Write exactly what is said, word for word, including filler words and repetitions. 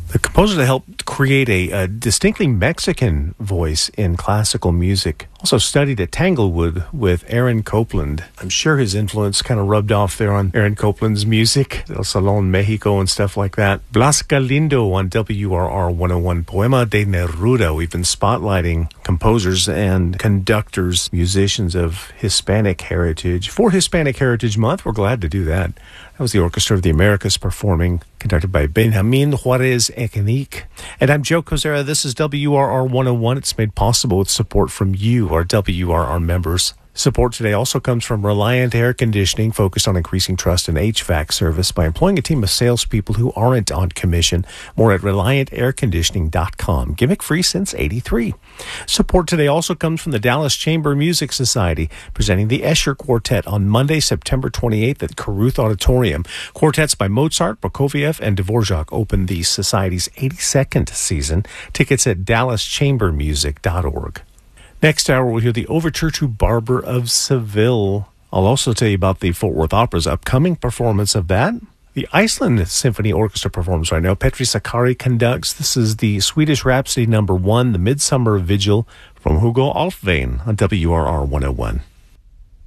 The composer that helped create a, a distinctly Mexican voice in classical music. Also studied at Tanglewood with Aaron Copland. I'm sure his influence kind of rubbed off there on Aaron Copland's music, El Salón Mexico and stuff like that. Blas Galindo on W R R one oh one, Poema de Neruda. We've been spotlighting composers and conductors, musicians of Hispanic heritage. For Hispanic Heritage Month, we're glad to do that. That was the Orchestra of the Americas performing, conducted by Benjamin Juarez Echenique. And I'm Joe Kozera. This is W R R one oh one. It's made possible with support from you, our W R R members. Support today also comes from Reliant Air Conditioning, focused on increasing trust in H V A C service by employing a team of salespeople who aren't on commission. More at reliant air conditioning dot com. Gimmick free since eighty-three. Support today also comes from the Dallas Chamber Music Society, presenting the Escher Quartet on Monday, September twenty-eighth at Caruth Auditorium. Quartets by Mozart, Prokofiev, and Dvorak open the Society's eighty-second season. Tickets at dallas chamber music dot org. Next hour, we'll hear the Overture to Barber of Seville. I'll also tell you about the Fort Worth Opera's upcoming performance of that. The Iceland Symphony Orchestra performs right now. Petri Sakari conducts. This is the Swedish Rhapsody number one, the Midsummer Vigil, from Hugo Alfvén on W R R one oh one.